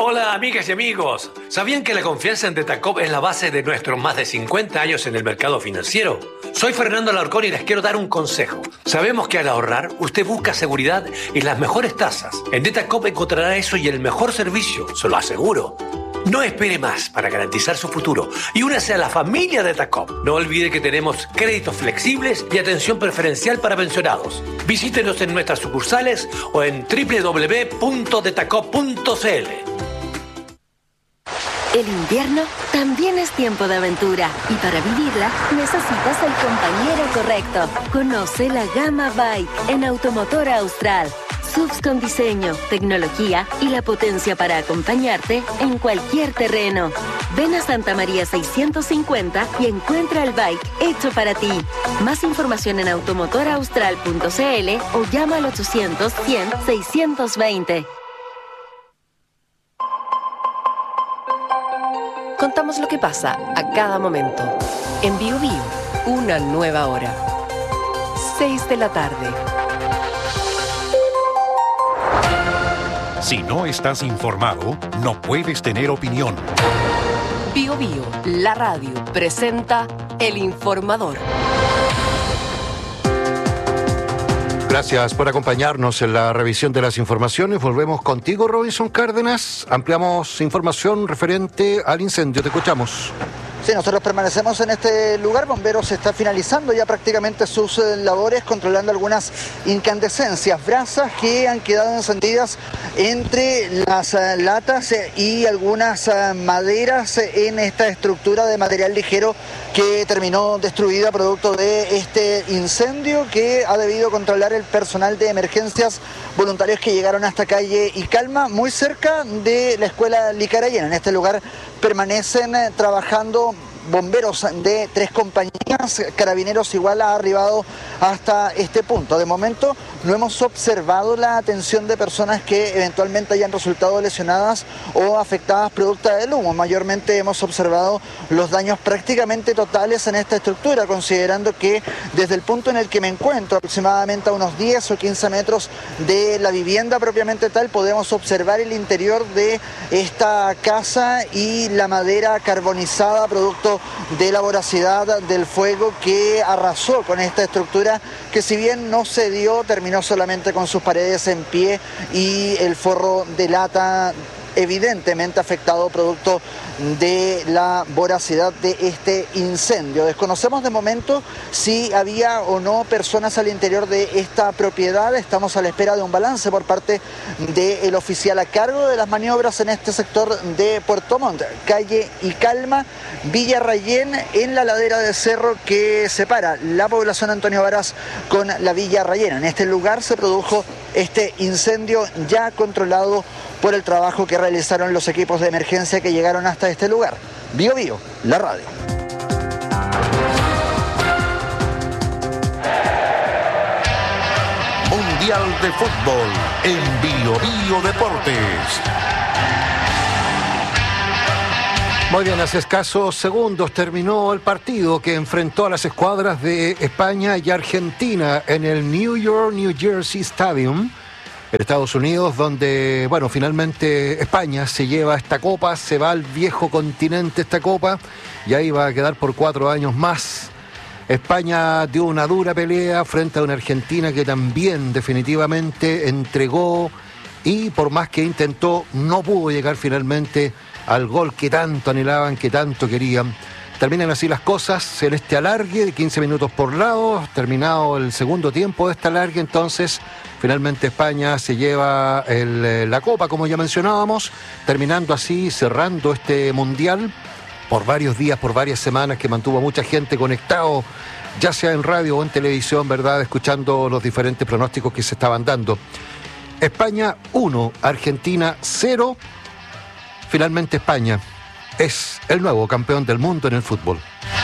Hola, amigas y amigos. ¿Sabían que la confianza en Detacop es la base de nuestros más de 50 años en el mercado financiero? Soy Fernando Alarcón y les quiero dar un consejo. Sabemos que al ahorrar, usted busca seguridad y las mejores tasas. En Detacop encontrará eso y el mejor servicio, se lo aseguro. No espere más para garantizar su futuro y únase a la familia Detacop. No olvide que tenemos créditos flexibles y atención preferencial para pensionados. Visítenos en nuestras sucursales o en www.detacop.cl. El invierno también es tiempo de aventura y para vivirla necesitas el compañero correcto. Conoce la gama Bike en Automotor Austral. SUVs con diseño, tecnología y la potencia para acompañarte en cualquier terreno. Ven a Santa María 650 y encuentra el bike hecho para ti. Más información en automotoraustral.cl o llama al 800-100-620. Contamos lo que pasa a cada momento. En Bio Bio, una nueva hora. 6 de la tarde. Si no estás informado, no puedes tener opinión. Bio Bio, la radio, presenta El Informador. Gracias por acompañarnos en la revisión de las informaciones. Volvemos contigo, Robinson Cárdenas. Ampliamos información referente al incendio. Te escuchamos. Sí, nosotros permanecemos en este lugar. Bomberos está finalizando ya prácticamente sus labores, controlando algunas incandescencias, brasas que han quedado encendidas entre las latas y algunas maderas en esta estructura de material ligero que terminó destruida producto de este incendio que ha debido controlar el personal de emergencias voluntarios que llegaron hasta calle y Calma, muy cerca de la escuela Licarayena. En este lugar permanecen trabajando bomberos de 3 compañías, Carabineros igual ha arribado hasta este punto. De momento no hemos observado la atención de personas que eventualmente hayan resultado lesionadas o afectadas producto del humo. Mayormente hemos observado los daños prácticamente totales en esta estructura, considerando que desde el punto en el que me encuentro, aproximadamente a unos 10 o 15 metros de la vivienda propiamente tal, podemos observar el interior de esta casa y la madera carbonizada producto de la voracidad del fuego que arrasó con esta estructura que, si bien no se dio, terminó solamente con sus paredes en pie y el forro de lata evidentemente afectado producto de la voracidad de este incendio. Desconocemos de momento si había o no personas al interior de esta propiedad. Estamos a la espera de un balance por parte del oficial a cargo de las maniobras en este sector de Puerto Montt, calle y Calma, Villa Rayén, en la ladera de cerro que separa la población Antonio Varas con la Villa Rayén. En este lugar se produjo este incendio ya controlado por el trabajo que realizaron los equipos de emergencia que llegaron hasta este lugar. Bio Bio, la radio. Mundial de Fútbol en Bio Bio Deportes. Muy bien, hace escasos segundos terminó el partido que enfrentó a las escuadras de España y Argentina en el New York, New Jersey Stadium, en Estados Unidos, donde, bueno, finalmente España se lleva esta copa, se va al viejo continente esta copa, y ahí va a quedar por 4 años más. España dio una dura pelea frente a una Argentina que también definitivamente entregó y por más que intentó, no pudo llegar finalmente al gol que tanto anhelaban, que tanto querían. Terminan así las cosas en este alargue de 15 minutos por lado, terminado el segundo tiempo de este alargue, entonces finalmente España se lleva la Copa, como ya mencionábamos, terminando así, cerrando este Mundial por varios días, por varias semanas, que mantuvo a mucha gente conectado, ya sea en radio o en televisión, ¿verdad?, escuchando los diferentes pronósticos que se estaban dando. España 1, Argentina 0, finalmente España es el nuevo campeón del mundo en el fútbol.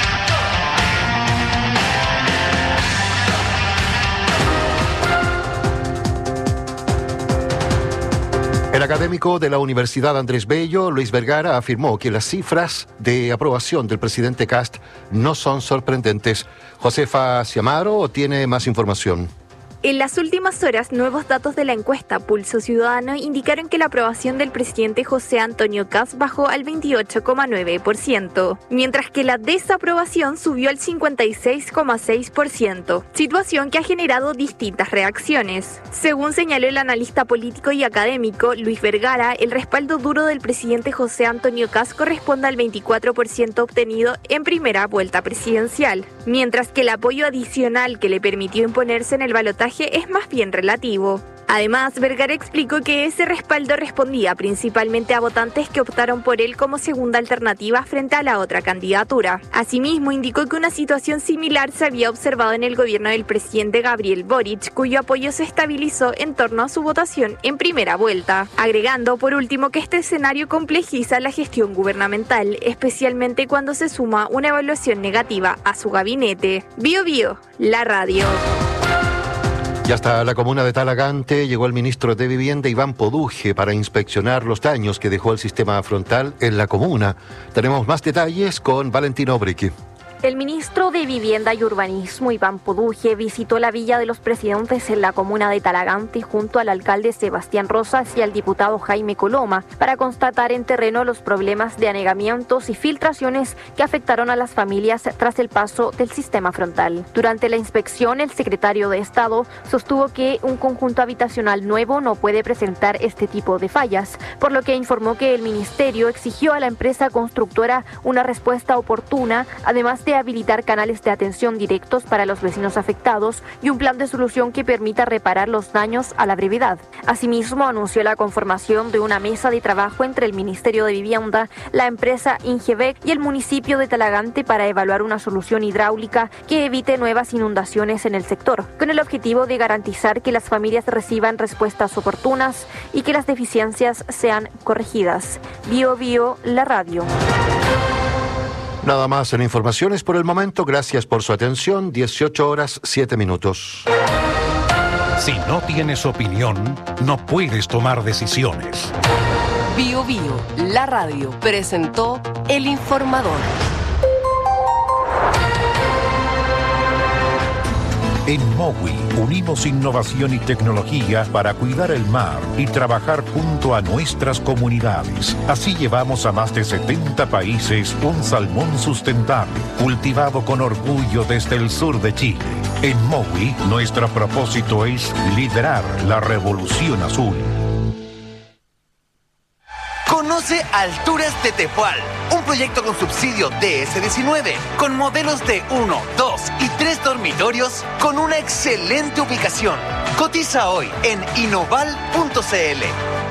El académico de la Universidad Andrés Bello, Luis Vergara, afirmó que las cifras de aprobación del presidente Kast no son sorprendentes. Josefa Ciamaro tiene más información. En las últimas horas, nuevos datos de la encuesta Pulso Ciudadano indicaron que la aprobación del presidente José Antonio Kast bajó al 28,9%, mientras que la desaprobación subió al 56,6%, situación que ha generado distintas reacciones. Según señaló el analista político y académico Luis Vergara, el respaldo duro del presidente José Antonio Kast corresponde al 24% obtenido en primera vuelta presidencial, mientras que el apoyo adicional que le permitió imponerse en el balotaje es más bien relativo. Además, Vergara explicó que ese respaldo respondía principalmente a votantes que optaron por él como segunda alternativa frente a la otra candidatura. Asimismo, indicó que una situación similar se había observado en el gobierno del presidente Gabriel Boric, cuyo apoyo se estabilizó en torno a su votación en primera vuelta. Agregando, por último, que este escenario complejiza la gestión gubernamental, especialmente cuando se suma una evaluación negativa a su gabinete. Bío Bío, la radio. Y hasta la comuna de Talagante llegó el ministro de Vivienda, Iván Poduje, para inspeccionar los daños que dejó el sistema frontal en la comuna. Tenemos más detalles con Valentino Obriqui. El ministro de Vivienda y Urbanismo, Iván Poduje, visitó la Villa de los Presidentes en la comuna de Talagante junto al alcalde Sebastián Rosas y al diputado Jaime Coloma para constatar en terreno los problemas de anegamientos y filtraciones que afectaron a las familias tras el paso del sistema frontal. Durante la inspección, el secretario de Estado sostuvo que un conjunto habitacional nuevo no puede presentar este tipo de fallas, por lo que informó que el ministerio exigió a la empresa constructora una respuesta oportuna, además de habilitar canales de atención directos para los vecinos afectados y un plan de solución que permita reparar los daños a la brevedad. Asimismo, anunció la conformación de una mesa de trabajo entre el Ministerio de Vivienda, la empresa Ingebec y el municipio de Talagante para evaluar una solución hidráulica que evite nuevas inundaciones en el sector, con el objetivo de garantizar que las familias reciban respuestas oportunas y que las deficiencias sean corregidas. Bío Bío, la radio. Nada más en informaciones por el momento. Gracias por su atención. 18:07. Si no tienes opinión, no puedes tomar decisiones. Bío Bío, la radio, presentó El Informador. En Mowi unimos innovación y tecnología para cuidar el mar y trabajar junto a nuestras comunidades. Así llevamos a más de 70 países un salmón sustentable, cultivado con orgullo desde el sur de Chile. En Mowi, nuestro propósito es liderar la revolución azul. Conoce Alturas de Tepual, un proyecto con subsidio DS-19, con modelos de 1, 2 y 3 dormitorios con una excelente ubicación. Cotiza hoy en Innoval.cl.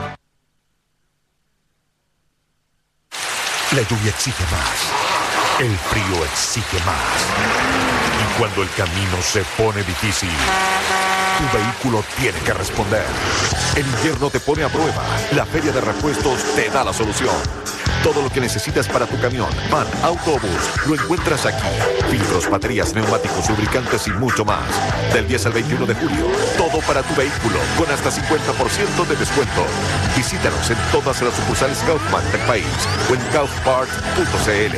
La lluvia exige más, el frío exige más. Y cuando el camino se pone difícil, tu vehículo tiene que responder. El invierno te pone a prueba. La Feria de Repuestos te da la solución. Todo lo que necesitas para tu camión, van, autobús, lo encuentras aquí. Filtros, baterías, neumáticos, lubricantes y mucho más. Del 10 al 21 de julio, todo para tu vehículo, con hasta 50% de descuento. Visítanos en todas las sucursales Kaufman del país o en kaufpart.cl.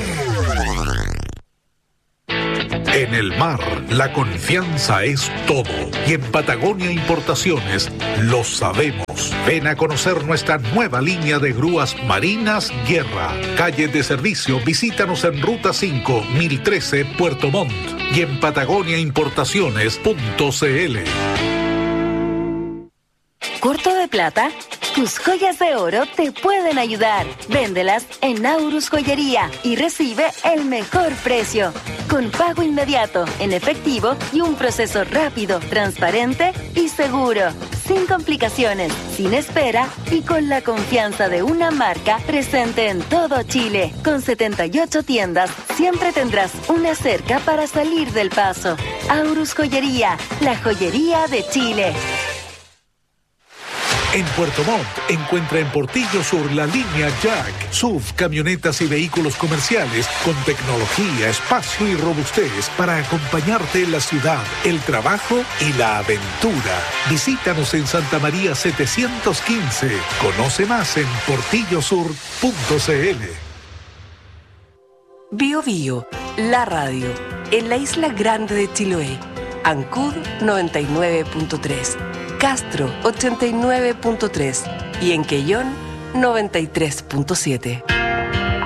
En el mar, la confianza es todo. Y en Patagonia Importaciones lo sabemos. Ven a conocer nuestra nueva línea de grúas marinas Guerra. Calle de servicio, visítanos en Ruta 5, 1013, Puerto Montt. Y en patagoniaimportaciones.cl. ¿Corto de plata? Tus joyas de oro te pueden ayudar. Véndelas en Aurus Joyería y recibe el mejor precio. Con pago inmediato, en efectivo y un proceso rápido, transparente y seguro. Sin complicaciones, sin espera y con la confianza de una marca presente en todo Chile. Con 78 tiendas, siempre tendrás una cerca para salir del paso. Aurus Joyería, la joyería de Chile. En Puerto Montt, encuentra en Portillo Sur la línea Jack, SUV, camionetas y vehículos comerciales con tecnología, espacio y robustez para acompañarte en la ciudad, el trabajo y la aventura. Visítanos en Santa María 715. Conoce más en portillosur.cl. Bío Bío, la radio, en la isla grande de Chiloé. Ancud 99.3, Castro 89.3 y en Quellón 93.7.